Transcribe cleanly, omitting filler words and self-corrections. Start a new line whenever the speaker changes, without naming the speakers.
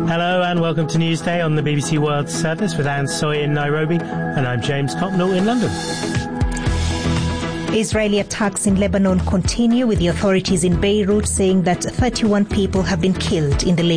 Hello and welcome to Newsday on the BBC World Service with Anne Soy in Nairobi, and I'm James Copnall in London.
Israeli attacks in Lebanon continue, with the authorities in Beirut saying that 31 people have been killed in the